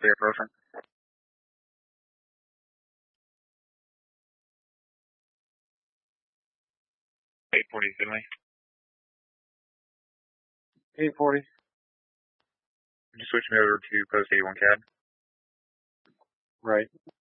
Clear approaching. 840 Finley. 840. Just switch me over to post 81 cab. Right.